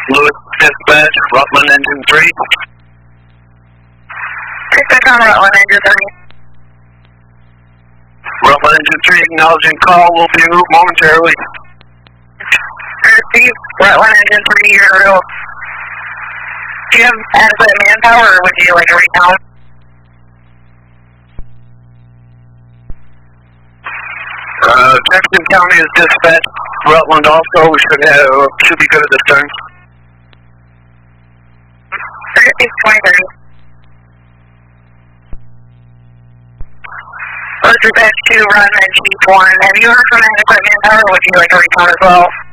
Lewis Dispatch, Rutland Engine 3. Dispatch on Rutland Engine 3. Rutland Engine 3 acknowledging call, will be en route momentarily. Receive, Rutland Engine 3, you're en route. Do you have adequate manpower or would you like a recount? Jackson County is dispatched. Rutland also, we should be good at this time. Receive 2030. Dispatch to Rutland Engine 1. Have you heard from adequate manpower or would you like a recount as well?